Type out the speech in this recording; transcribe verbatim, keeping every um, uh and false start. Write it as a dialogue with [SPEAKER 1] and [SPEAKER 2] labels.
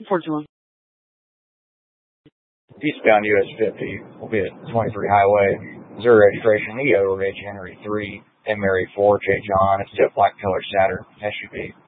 [SPEAKER 1] four two one.
[SPEAKER 2] Eastbound U S fifty will be at twenty-three Highway. Missouri registration E O H Henry three, M Mary four, J John. It's a black color Saturn S U V.